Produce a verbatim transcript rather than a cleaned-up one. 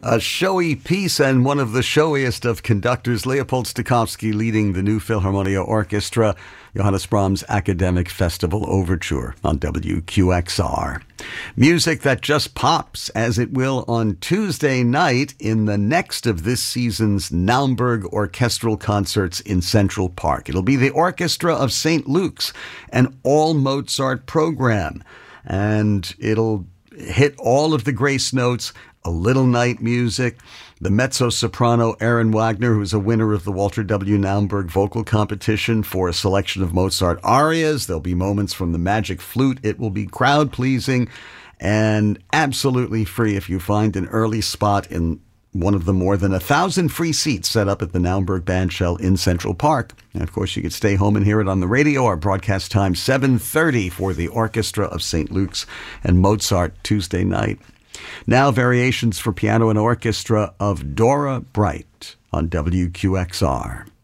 A showy piece and one of the showiest of conductors, Leopold Stokowski leading the New Philharmonia Orchestra, Johannes Brahms' Academic Festival Overture on W Q X R. Music that just pops, as it will on Tuesday night in the next of this season's Naumburg Orchestral Concerts in Central Park. It'll be the Orchestra of Saint Luke's, an all-Mozart program, and it'll hit all of the grace notes, a little night music. The mezzo-soprano Aaron Wagner, who's a winner of the Walter W. Naumburg vocal competition, for a selection of Mozart arias. There'll be moments from the magic flute. It will be crowd-pleasing and absolutely free if you find an early spot in one of the more than a thousand free seats set up at the Naumburg Bandshell in Central Park. And of course, you could stay home and hear it on the radio. Our broadcast time, seven thirty for the Orchestra of Saint Luke's and Mozart Tuesday night. Now, variations for piano and orchestra of Dora Bright on W Q X R.